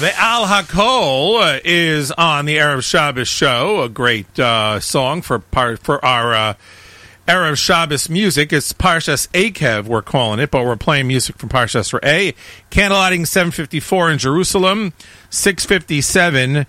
Al Hakol is on the Erev Shabbos show, a great song for our Erev Shabbos music. It's Parshas Eikev, we're calling it, but we're playing music from Parshas Re'eh. Candlelighting 754 in Jerusalem, 754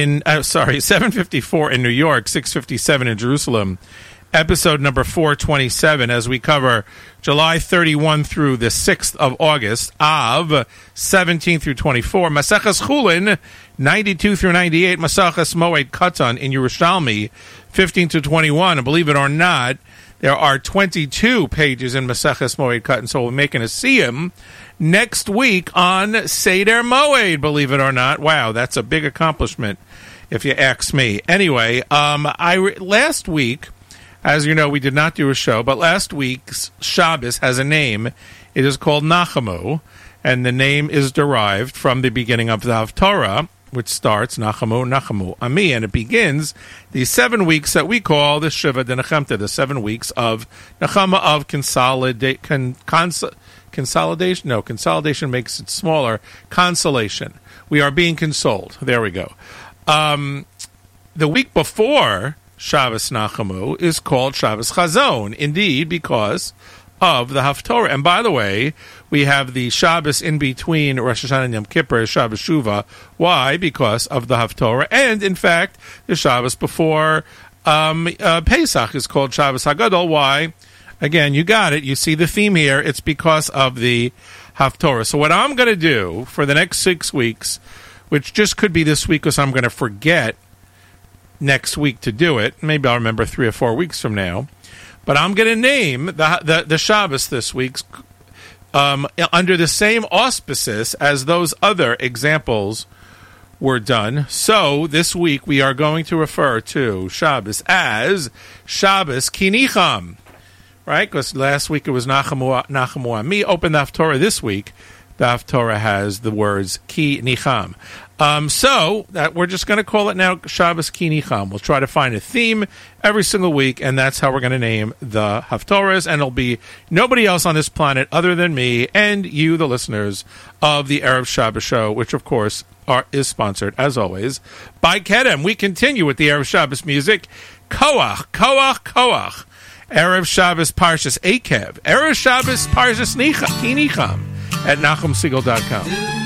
in New York, 657 in Jerusalem. Episode number 427, as we cover July 31 through the 6th of August, Av 17 through 24, Maseches Chulin 92 through 98, Maseches Moed Katan in Yerushalmi 15 to 21. And believe it or not, there are 22 pages in Maseches Moed Katan, so we're making a siyum next week on Seder Moed, believe it or not. Wow, that's a big accomplishment, if you ask me. Anyway, last week, as you know, we did not do a show, but last week's Shabbos has a name. It is called Nachamu, and the name is derived from the beginning of the Haftorah, which starts Nachamu, Nachamu, Ami, and it begins the 7 weeks that we call the Shiva de Nechemta, the 7 weeks of Nechama, of consolidation. No, consolidation makes it smaller. Consolation. We are being consoled. There we go. The week before Shabbos Nachamu is called Shabbos Chazon, indeed, because of the Haftorah. And by the way, we have the Shabbos in between Rosh Hashanah and Yom Kippur, Shabbos Shuvah. Why? Because of the Haftorah. And, in fact, the Shabbos before Pesach is called Shabbos HaGadol. Why? Again, you got it. You see the theme here. It's because of the Haftorah. So what I'm going to do for the next 6 weeks, which just could be this week because I'm going to forget next week to do it. Maybe I'll remember 3 or 4 weeks from now. But I'm going to name the Shabbos this week under the same auspices as those other examples were done. So this week we are going to refer to Shabbos as Shabbos Ki Nicham. Right? Because last week it was Nachamu Ami. Open the Haftorah this week. The Haftorah has the words Ki Nicham. So that we're just going to call it now Shabbos Ki Nicham. We'll try to find a theme every single week, and that's how we're going to name the Haftorahs. And it'll be nobody else on this planet other than me and you, the listeners of the Erev Shabbos show, which of course is sponsored, as always, by Kedem. We continue with the Erev Shabbos music. Koach, Koach, Koach. Erev Shabbos Parshas Eikev. Erev Shabbos Parshas Ki Nicham at NachumSegal.com.